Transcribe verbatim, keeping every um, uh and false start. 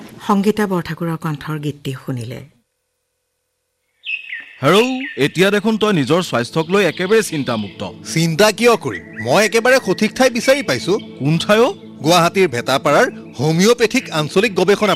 সংগীতা বৰঠাকুৰৰ কণ্ঠৰ গীতটি শুনিলে। হেৰৌ এতিয়া দেখোন তই নিজৰ স্বাস্থ্যক লৈ একেবাৰে চিন্তামুক্ত। চিন্তা কিয় কৰিম, মই একেবাৰে সঠিক ঠাই বিচাৰি পাইছো। কোন ঠাইও? গুৱাহাটীৰ ভেটাপাৰাৰ হোমিওপেথিক আঞ্চলিক গৱেষণা